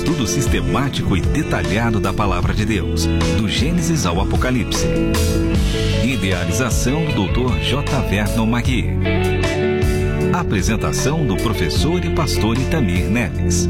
estudo sistemático e detalhado da Palavra de Deus, do Gênesis ao Apocalipse. Idealização do Dr. J. Vernon Magui. Apresentação do professor e pastor Itamir Neves.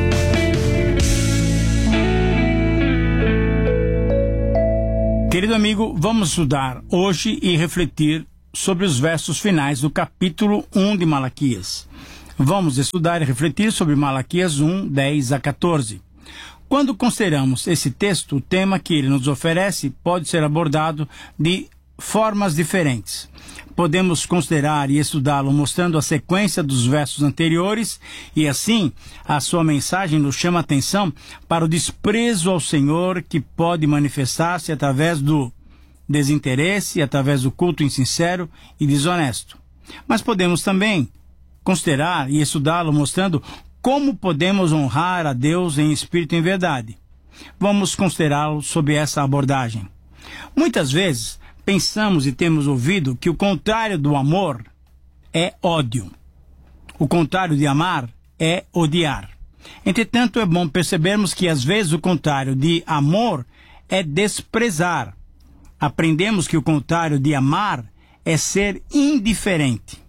Querido amigo, vamos estudar hoje e refletir sobre os versos finais do capítulo 1 de Malaquias. Vamos estudar e refletir sobre Malaquias 1, 10 a 14. Quando consideramos esse texto, o tema que ele nos oferece pode ser abordado de formas diferentes. Podemos considerar e estudá-lo mostrando a sequência dos versos anteriores e assim a sua mensagem nos chama a atenção para o desprezo ao Senhor que pode manifestar-se através do desinteresse, através do culto insincero e desonesto. Mas podemos também considerar e estudá-lo mostrando como podemos honrar a Deus em espírito e em verdade. Vamos considerá-lo sob essa abordagem. Muitas vezes pensamos e temos ouvido que o contrário do amor é ódio. O contrário de amar é odiar. Entretanto, é bom percebermos que às vezes o contrário de amor é desprezar. Aprendemos que o contrário de amar é ser indiferente.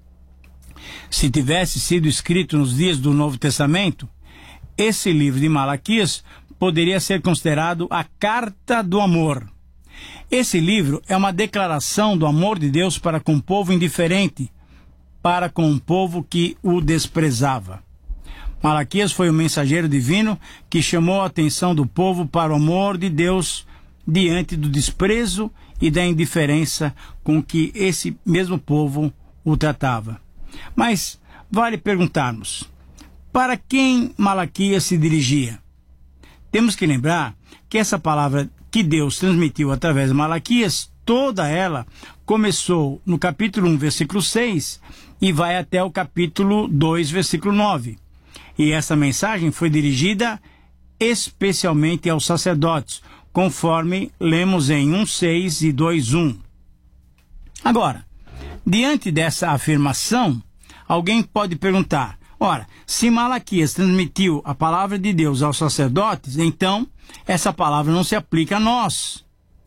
Se tivesse sido escrito nos dias do Novo Testamento, esse livro de Malaquias poderia ser considerado a carta do amor. Esse livro é uma declaração do amor de Deus para com o povo indiferente, para com o povo que o desprezava. Malaquias foi o mensageiro divino que chamou a atenção do povo para o amor de Deus diante do desprezo e da indiferença com que esse mesmo povo o tratava. Mas vale perguntarmos, para quem Malaquias se dirigia? Temos que lembrar que essa palavra que Deus transmitiu através de Malaquias, toda ela começou no capítulo 1, versículo 6 e vai até o capítulo 2, versículo 9. E essa mensagem foi dirigida especialmente aos sacerdotes, conforme lemos em 1:6 e 2:1. Agora, diante dessa afirmação, alguém pode perguntar, ora, se Malaquias transmitiu a palavra de Deus aos sacerdotes, então essa palavra não se aplica a nós.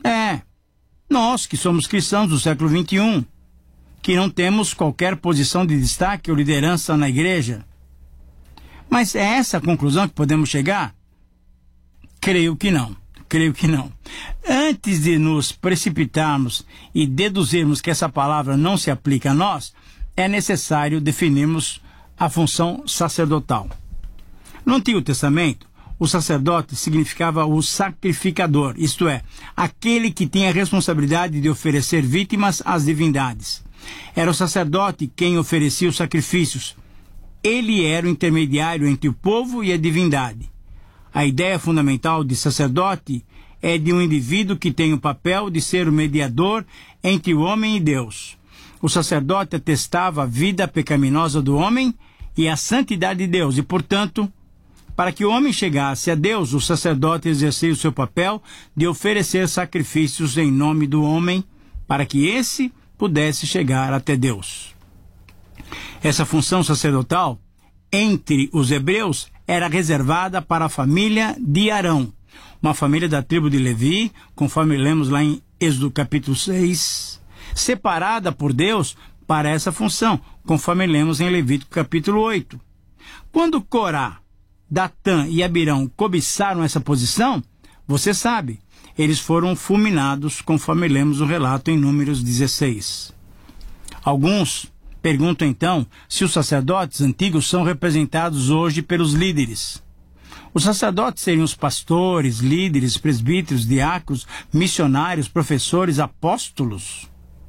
Nós que somos cristãos do século XXI, que não temos qualquer posição de destaque ou liderança na igreja. Mas é essa a conclusão que podemos chegar? Creio que não. Antes de nos precipitarmos e deduzirmos que essa palavra não se aplica a nós, é necessário definirmos a função sacerdotal. No Antigo Testamento, o sacerdote significava o sacrificador, isto é, aquele que tinha a responsabilidade de oferecer vítimas às divindades. Era o sacerdote quem oferecia os sacrifícios. Ele era o intermediário entre o povo e a divindade. A ideia fundamental de sacerdote é de um indivíduo que tem o papel de ser o mediador entre o homem e Deus. O sacerdote atestava a vida pecaminosa do homem e a santidade de Deus, e, portanto, para que o homem chegasse a Deus, o sacerdote exercia o seu papel de oferecer sacrifícios em nome do homem, para que esse pudesse chegar até Deus. Essa função sacerdotal, entre os hebreus, era reservada para a família de Arão, uma família da tribo de Levi, conforme lemos lá em Êxodo capítulo 6, separada por Deus para essa função, conforme lemos em Levítico capítulo 8. Quando Corá, Datã e Abirão cobiçaram essa posição, você sabe, eles foram fulminados, conforme lemos o relato em Números 16. Alguns perguntam então se os sacerdotes antigos são representados hoje pelos líderes. Os sacerdotes seriam os pastores, líderes, presbíteros, diáconos, missionários, professores, apóstolos?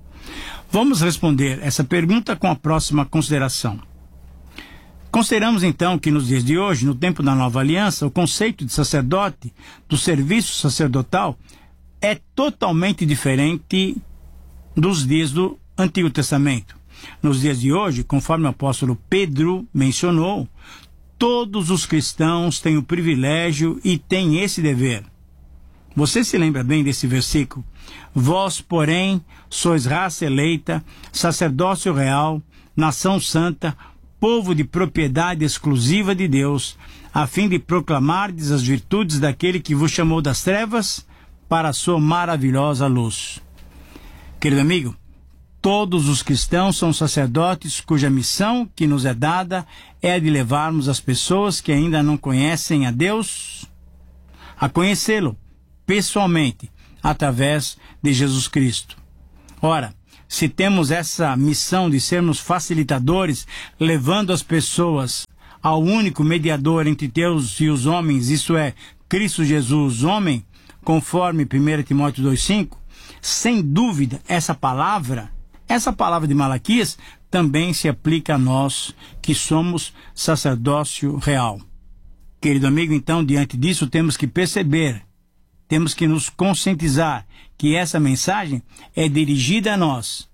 Vamos responder essa pergunta com a próxima consideração. Consideramos então que nos dias de hoje, no tempo da Nova Aliança, o conceito de sacerdote, do serviço sacerdotal, é totalmente diferente dos dias do Antigo Testamento. Nos dias de hoje, conforme o apóstolo Pedro mencionou, todos os cristãos têm o privilégio e têm esse dever. Você se lembra bem desse versículo? Vós, porém, sois raça eleita, sacerdócio real, nação santa, povo de propriedade exclusiva de Deus, a fim de proclamardes as virtudes daquele que vos chamou das trevas para a sua maravilhosa luz. Querido amigo, todos os cristãos são sacerdotes cuja missão que nos é dada é a de levarmos as pessoas que ainda não conhecem a Deus a conhecê-lo pessoalmente através de Jesus Cristo. Ora, se temos essa missão de sermos facilitadores, levando as pessoas ao único mediador entre Deus e os homens, isto é, Cristo Jesus, homem, conforme 1 Timóteo 2,5, sem dúvida, essa palavra de Malaquias também se aplica a nós, que somos sacerdócio real. Querido amigo, então, diante disso, temos que perceber, temos que nos conscientizar que essa mensagem é dirigida a nós.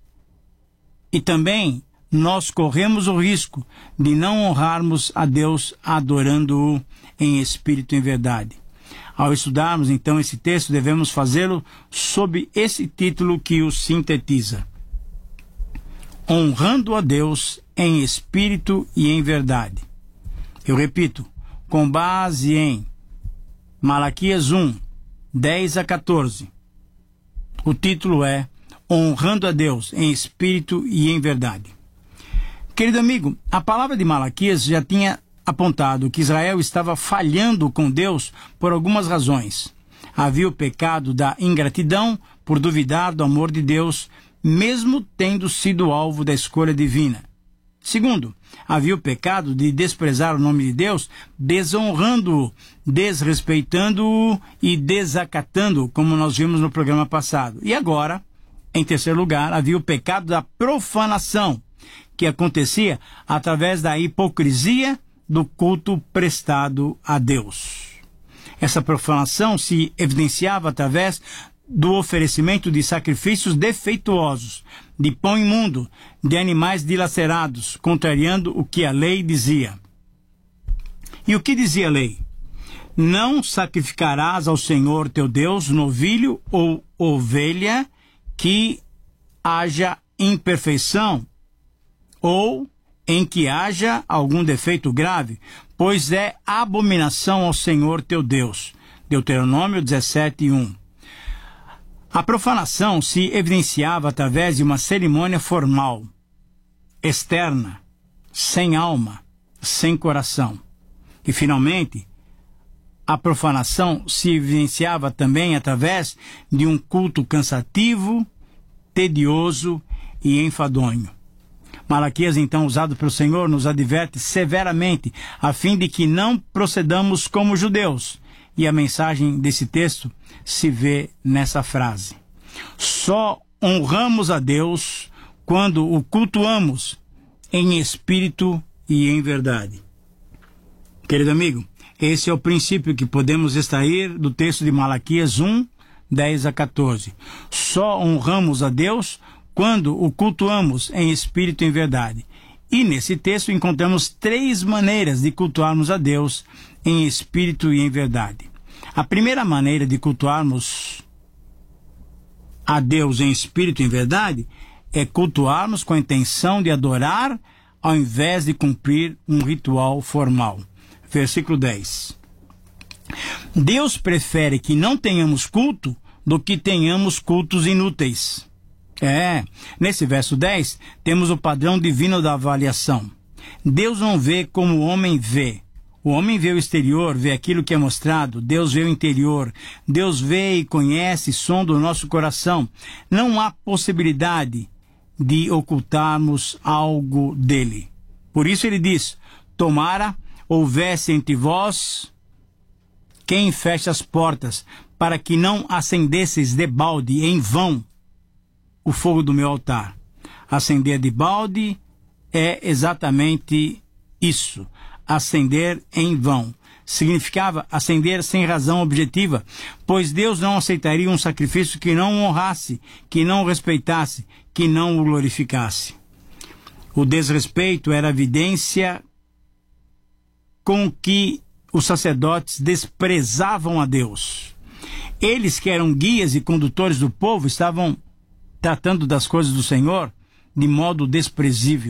E também nós corremos o risco de não honrarmos a Deus adorando-o em espírito e em verdade. Ao estudarmos, então, esse texto, devemos fazê-lo sob esse título que o sintetiza: honrando a Deus em espírito e em verdade. Eu repito, com base em Malaquias 1, 10 a 14. O título é honrando a Deus em espírito e em verdade. Querido amigo, a palavra de Malaquias já tinha apontado que Israel estava falhando com Deus por algumas razões. Havia o pecado da ingratidão por duvidar do amor de Deus, mesmo tendo sido alvo da escolha divina. Segundo, havia o pecado de desprezar o nome de Deus, desonrando-o, desrespeitando-o e desacatando-o, como nós vimos no programa passado. E agora, em terceiro lugar, havia o pecado da profanação, que acontecia através da hipocrisia do culto prestado a Deus. Essa profanação se evidenciava através do oferecimento de sacrifícios defeituosos, de pão imundo, de animais dilacerados, contrariando o que a lei dizia. E o que dizia a lei? Não sacrificarás ao Senhor teu Deus novilho ou ovelha que haja imperfeição ou em que haja algum defeito grave, pois é abominação ao Senhor teu Deus. Deuteronômio 17:1. A profanação se evidenciava através de uma cerimônia formal, externa, sem alma, sem coração. E, finalmente, a profanação se evidenciava também através de um culto cansativo, tedioso e enfadonho. Malaquias, então, usado pelo Senhor, nos adverte severamente, a fim de que não procedamos como judeus. E a mensagem desse texto se vê nessa frase: só honramos a Deus quando o cultuamos em espírito e em verdade. Querido amigo, esse é o princípio que podemos extrair do texto de Malaquias 1, 10 a 14. Só honramos a Deus quando o cultuamos em espírito e em verdade. E nesse texto encontramos 3 maneiras de cultuarmos a Deus em espírito e em verdade. A primeira maneira de cultuarmos a Deus em espírito e em verdade é cultuarmos com a intenção de adorar ao invés de cumprir um ritual formal. Versículo 10. Deus prefere que não tenhamos culto do que tenhamos cultos inúteis. Nesse verso 10, temos o padrão divino da avaliação. Deus não vê como o homem vê. O homem vê o exterior, vê aquilo que é mostrado. Deus vê o interior. Deus vê e conhece, sonda o nosso coração. Não há possibilidade de ocultarmos algo dele. Por isso ele diz: tomara houvesse entre vós quem feche as portas, para que não acendesseis debalde em vão o fogo do meu altar. Acender de balde é exatamente isso, acender em vão. Significava acender sem razão objetiva, pois Deus não aceitaria um sacrifício que não o honrasse, que não o respeitasse, que não o glorificasse. O desrespeito era a evidência com que os sacerdotes desprezavam a Deus. Eles, que eram guias e condutores do povo, estavam tratando das coisas do Senhor de modo desprezível.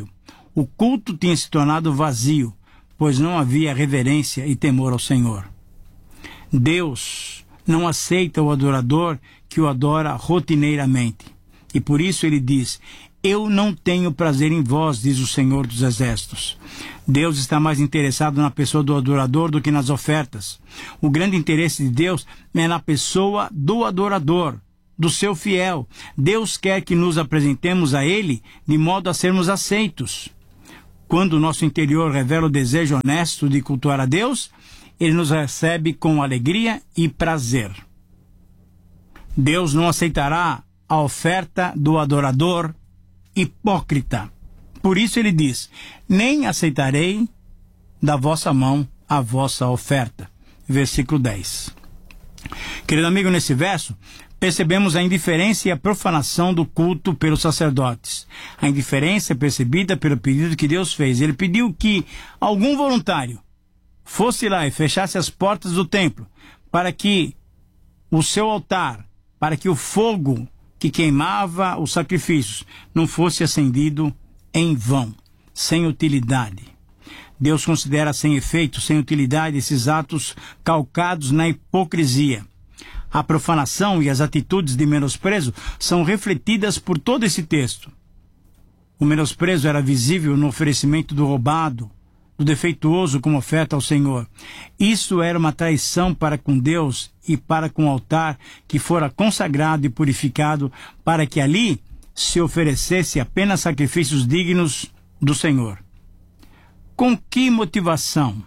O culto tinha se tornado vazio, pois não havia reverência e temor ao Senhor. Deus não aceita o adorador que o adora rotineiramente. E por isso ele diz: eu não tenho prazer em vós, diz o Senhor dos Exércitos. Deus está mais interessado na pessoa do adorador do que nas ofertas. O grande interesse de Deus é na pessoa do adorador, do seu fiel. Deus quer que nos apresentemos a Ele de modo a sermos aceitos. Quando o nosso interior revela o desejo honesto de cultuar a Deus, Ele nos recebe com alegria e prazer. Deus não aceitará a oferta do adorador hipócrita. Por isso ele diz: nem aceitarei da vossa mão a vossa oferta. Versículo 10. Querido amigo, nesse verso, percebemos a indiferença e a profanação do culto pelos sacerdotes. A indiferença é percebida pelo pedido que Deus fez. Ele pediu que algum voluntário fosse lá e fechasse as portas do templo, para que o seu altar, para que o fogo que queimava os sacrifícios não fosse acendido em vão, sem utilidade. Deus considera sem efeito, sem utilidade, esses atos calcados na hipocrisia. A profanação e as atitudes de menosprezo são refletidas por todo esse texto. O menosprezo era visível no oferecimento do roubado, do defeituoso como oferta ao Senhor. Isso era uma traição para com Deus e para com o altar que fora consagrado e purificado, para que ali se oferecesse apenas sacrifícios dignos do Senhor. Com que motivação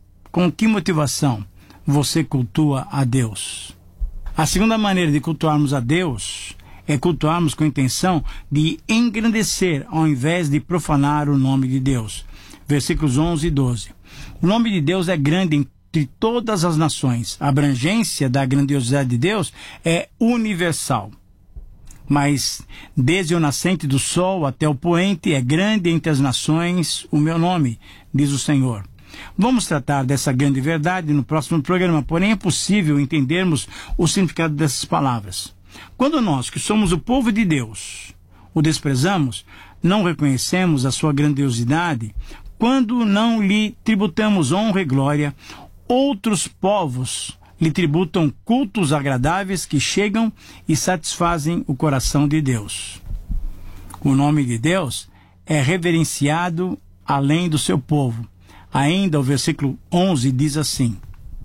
você cultua a Deus? A segunda maneira de cultuarmos a Deus é cultuarmos com a intenção de engrandecer ao invés de profanar o nome de Deus. Versículos 11 e 12. O nome de Deus é grande entre todas as nações. A abrangência da grandiosidade de Deus é universal. Mas desde o nascente do sol até o poente é grande entre as nações o meu nome, diz o Senhor. Vamos tratar dessa grande verdade no próximo programa, porém é possível entendermos o significado dessas palavras. Quando nós, que somos o povo de Deus, o desprezamos, não reconhecemos a sua grandiosidade, quando não lhe tributamos honra e glória, outros povos lhe tributam cultos agradáveis que chegam e satisfazem o coração de Deus. O nome de Deus é reverenciado além do seu povo. Ainda o versículo 11 diz assim: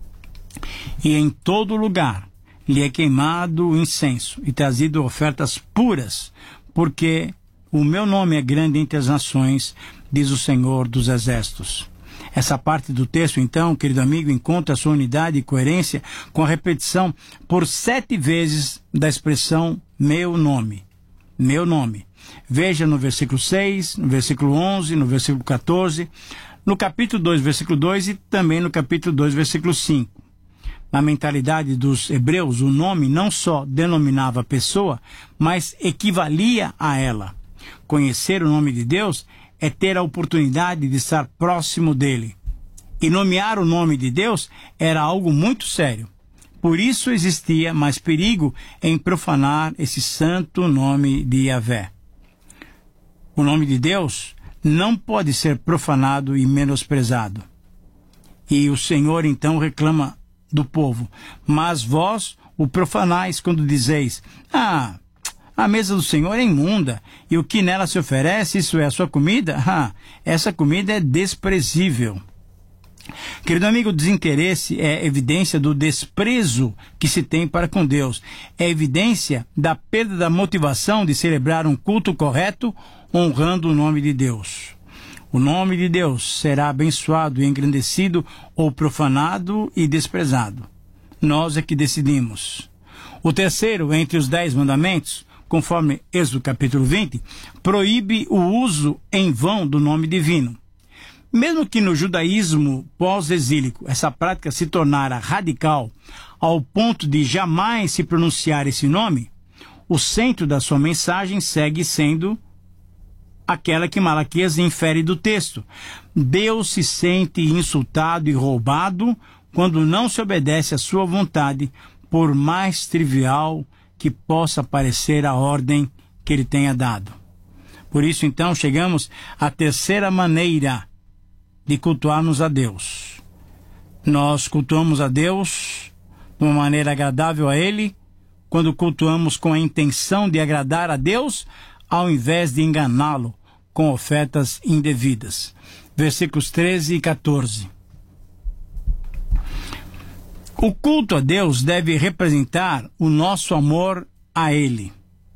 e em todo lugar lhe é queimado o incenso e trazido ofertas puras, porque o meu nome é grande entre as nações, diz o Senhor dos Exércitos. Essa parte do texto, então, querido amigo, encontra sua unidade e coerência com a repetição por 7 vezes da expressão meu nome. Meu nome. Veja no versículo 6, no versículo 11, no versículo 14, no capítulo 2, versículo 2 e também no capítulo 2, versículo 5. Na mentalidade dos hebreus, o nome não só denominava a pessoa, mas equivalia a ela. Conhecer o nome de Deus é ter a oportunidade de estar próximo dele. E nomear o nome de Deus era algo muito sério. Por isso existia mais perigo em profanar esse santo nome de Yahvé. O nome de Deus não pode ser profanado e menosprezado. E o Senhor então reclama do povo: mas vós o profanais quando dizeis: a mesa do Senhor é imunda, e o que nela se oferece, isso é a sua comida? Essa comida é desprezível. Querido amigo, o desinteresse é evidência do desprezo que se tem para com Deus. É evidência da perda da motivação de celebrar um culto correto, honrando o nome de Deus. O nome de Deus será abençoado e engrandecido ou profanado e desprezado. Nós é que decidimos. O terceiro entre os 10 mandamentos, conforme Êxodo capítulo 20, proíbe o uso em vão do nome divino. Mesmo que no judaísmo pós-exílico essa prática se tornara radical ao ponto de jamais se pronunciar esse nome, o centro da sua mensagem segue sendo aquela que Malaquias infere do texto. Deus se sente insultado e roubado quando não se obedece à sua vontade, por mais trivial que possa parecer a ordem que ele tenha dado. Por isso, então, chegamos à terceira maneira de cultuarmos a Deus. Nós cultuamos a Deus de uma maneira agradável a Ele, quando cultuamos com a intenção de agradar a Deus, ao invés de enganá-lo com ofertas indevidas. Versículos 13 e 14. O culto a Deus deve representar o nosso amor a Ele.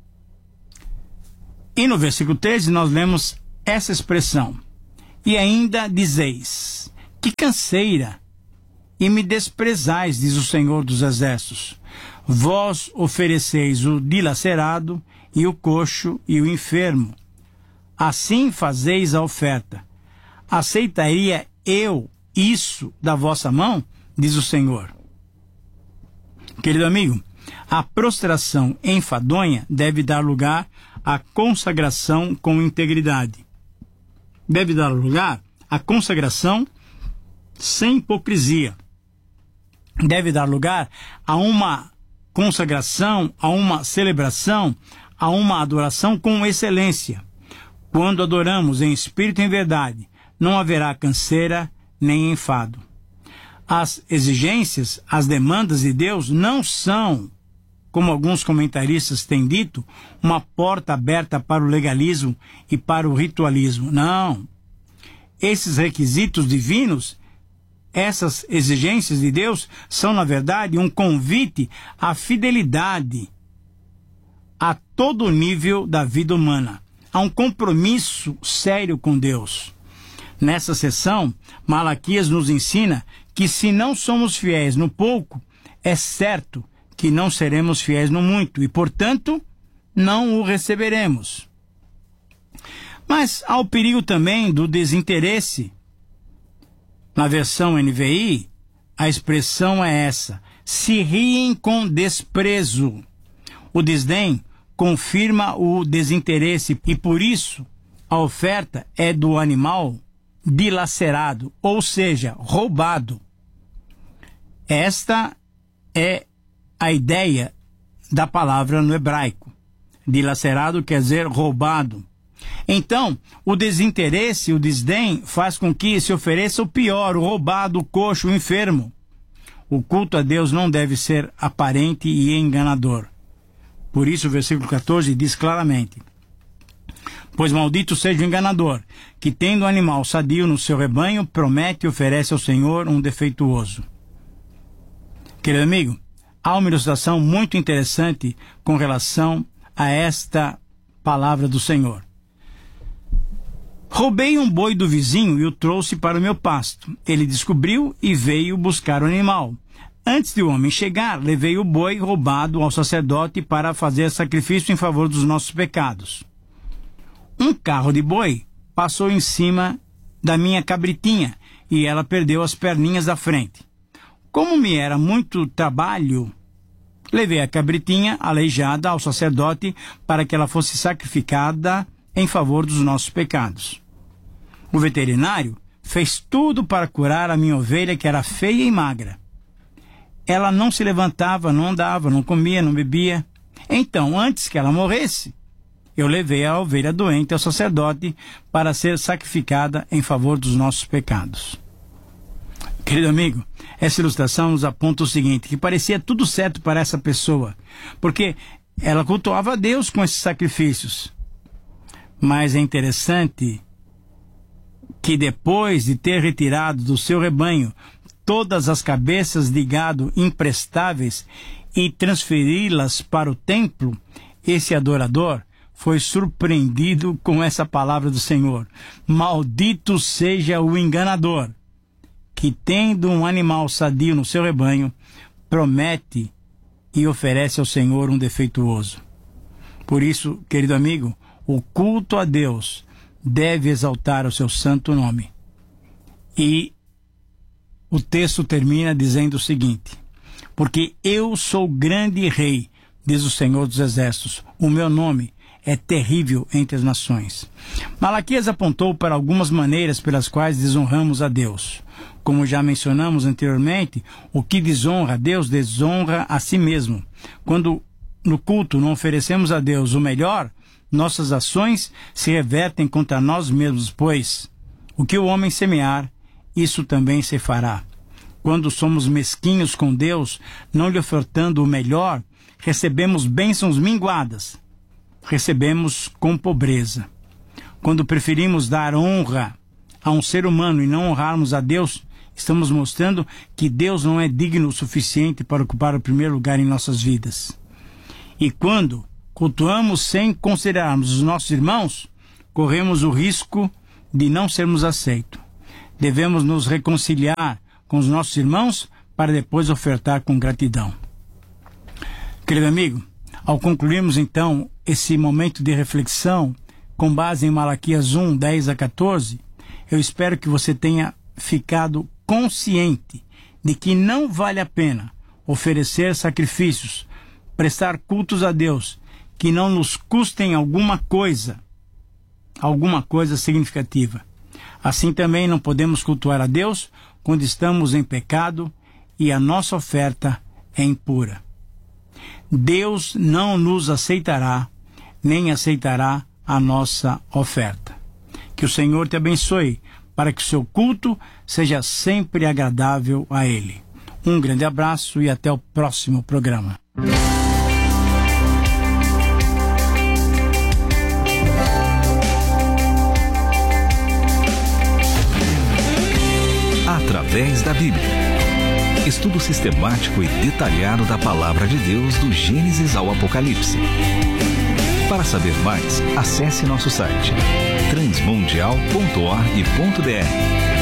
E no versículo 13 nós lemos essa expressão: e ainda dizeis, que canseira, e me desprezais, diz o Senhor dos Exércitos. Vós ofereceis o dilacerado, e o coxo, e o enfermo. Assim fazeis a oferta. Aceitaria eu isso da vossa mão? Diz o Senhor. Querido amigo, a prostração enfadonha deve dar lugar à consagração com integridade. Deve dar lugar à consagração sem hipocrisia. Deve dar lugar a uma consagração, a uma celebração, a uma adoração com excelência. Quando adoramos em espírito e em verdade, não haverá canseira nem enfado. As exigências, as demandas de Deus não são, como alguns comentaristas têm dito, uma porta aberta para o legalismo e para o ritualismo. Não. Esses requisitos divinos, essas exigências de Deus, são, na verdade, um convite à fidelidade a todo o nível da vida humana, a um compromisso sério com Deus. Nessa sessão, Malaquias nos ensina que se não somos fiéis no pouco, é certo que não seremos fiéis no muito e, portanto, não o receberemos. Mas há o perigo também do desinteresse. Na versão NVI, a expressão é essa: se riem com desprezo. O desdém confirma o desinteresse e, por isso, a oferta é do animal dilacerado, ou seja, roubado. Esta é a ideia da palavra no hebraico. Dilacerado quer dizer roubado. Então, o desinteresse, o desdém, faz com que se ofereça o pior, o roubado, o coxo, o enfermo. O culto a Deus não deve ser aparente e enganador. Por isso, o versículo 14 diz claramente: pois maldito seja o enganador, que tendo um animal sadio no seu rebanho, promete e oferece ao Senhor um defeituoso. Querido amigo, há uma ilustração muito interessante com relação a esta palavra do Senhor. Roubei um boi do vizinho e o trouxe para o meu pasto. Ele descobriu e veio buscar o animal. Antes de o homem chegar, levei o boi roubado ao sacerdote para fazer sacrifício em favor dos nossos pecados. Um carro de boi passou em cima da minha cabritinha e ela perdeu as perninhas da frente. Como me era muito trabalho, levei a cabritinha aleijada ao sacerdote para que ela fosse sacrificada em favor dos nossos pecados. O veterinário fez tudo para curar a minha ovelha, que era feia e magra. Ela não se levantava, não andava, não comia, não bebia. Então, antes que ela morresse, eu levei a ovelha doente ao sacerdote para ser sacrificada em favor dos nossos pecados. Querido amigo, essa ilustração nos aponta o seguinte, que parecia tudo certo para essa pessoa, porque ela cultuava a Deus com esses sacrifícios. Mas é interessante que depois de ter retirado do seu rebanho todas as cabeças de gado imprestáveis e transferi-las para o templo, esse adorador foi surpreendido com essa palavra do Senhor: maldito seja o enganador, que tendo um animal sadio no seu rebanho, promete e oferece ao Senhor um defeituoso. Por isso, querido amigo, o culto a Deus deve exaltar o seu santo nome. E o texto termina dizendo o seguinte: porque eu sou grande rei, diz o Senhor dos Exércitos, o meu nome é terrível entre as nações. Malaquias apontou para algumas maneiras pelas quais desonramos a Deus. Como já mencionamos anteriormente, o que desonra a Deus desonra a si mesmo. Quando no culto não oferecemos a Deus o melhor, nossas ações se revertem contra nós mesmos, pois o que o homem semear, isso também se fará. Quando somos mesquinhos com Deus, não lhe ofertando o melhor, recebemos bênçãos minguadas. Recebemos com pobreza. Quando preferimos dar honra a um ser humano e não honrarmos a Deus, estamos mostrando que Deus não é digno o suficiente para ocupar o primeiro lugar em nossas vidas. E quando cultuamos sem considerarmos os nossos irmãos, corremos o risco de não sermos aceitos. Devemos nos reconciliar com os nossos irmãos para depois ofertar com gratidão. Querido amigo, ao concluirmos então esse momento de reflexão com base em Malaquias 1, 10 a 14, eu espero que você tenha ficado consciente de que não vale a pena oferecer sacrifícios, prestar cultos a Deus, que não nos custem alguma coisa significativa. Assim também não podemos cultuar a Deus quando estamos em pecado e a nossa oferta é impura. Deus não nos aceitará, nem aceitará a nossa oferta. Que o Senhor te abençoe, para que o seu culto seja sempre agradável a Ele. Um grande abraço e até o próximo programa. Através da Bíblia. Estudo sistemático e detalhado da Palavra de Deus do Gênesis ao Apocalipse. Para saber mais, acesse nosso site transmundial.org.br.